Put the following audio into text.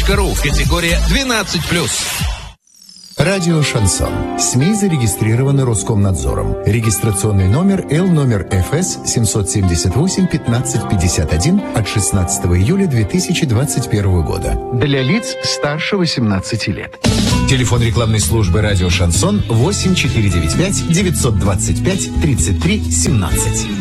kp.ru. Категория 12+. Радио «Шансон». СМИ зарегистрированы Роскомнадзором. Регистрационный номер Л-ФС 778-1551 от 16 июля 2021 года. Для лиц старше 18 лет. Телефон рекламной службы «Радио «Шансон» 8495 925 33 17.